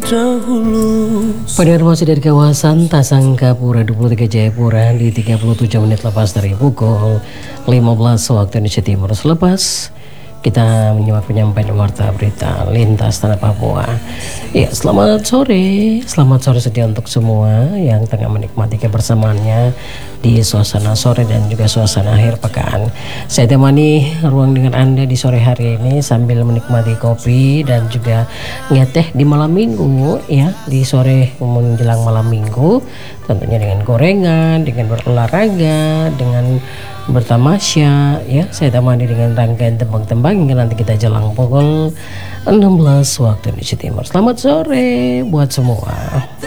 dahulu. Pendengar masih dari kawasan Tasangkapura 23 Jayapura di 37 menit lepas dari pukul 15 waktu Indonesia Timur. Selepas kita menyimak penyampaian warta berita lintas tanah Papua. Ya, selamat sore sedia untuk semua yang tengah menikmati kebersamaannya di suasana sore dan juga suasana akhir pekan. Saya temani ruang dengan Anda di sore hari ini sambil menikmati kopi dan juga ngeteh di malam minggu ya, di sore menjelang malam minggu, tentunya dengan gorengan, dengan berolahraga, dengan bertamasya ya. Saya temani dengan rangkaian tembang-tembang hingga nanti kita jelang pukul 16 waktu Indonesia Timur. Selamat sore buat semua.